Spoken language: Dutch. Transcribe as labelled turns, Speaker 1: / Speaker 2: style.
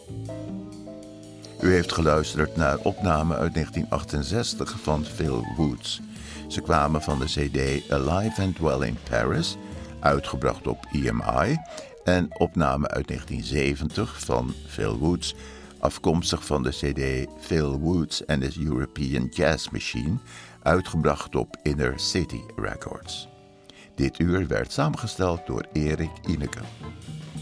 Speaker 1: U heeft geluisterd naar opnamen uit 1968 van Phil Woods. Ze kwamen van de cd Alive and Well in Paris, uitgebracht op EMI, en opnamen uit 1970 van Phil Woods, afkomstig van de cd Phil Woods and his European Jazz Machine, uitgebracht op Inner City Records. Dit uur werd samengesteld door Erik Ineke.